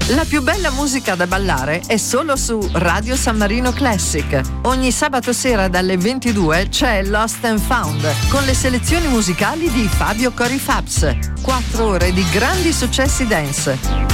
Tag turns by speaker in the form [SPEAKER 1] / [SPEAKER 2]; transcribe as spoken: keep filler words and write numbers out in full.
[SPEAKER 1] La più bella musica da ballare è solo su Radio San Marino Classic. Ogni sabato sera dalle ventidue c'è Lost and Found con le selezioni musicali di Fabio Corifabs. Quattro ore di grandi successi dance.